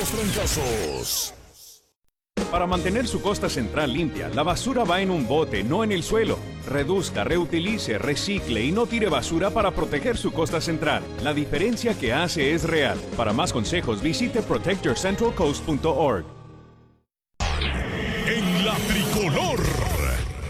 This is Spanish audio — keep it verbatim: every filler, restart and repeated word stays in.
los trancazos. Para mantener su costa central limpia, la basura va en un bote, no en el suelo. Reduzca, reutilice, recicle y no tire basura para proteger su costa central. La diferencia que hace es real. Para más consejos, visite protect your central coast punto org. En la tricolor.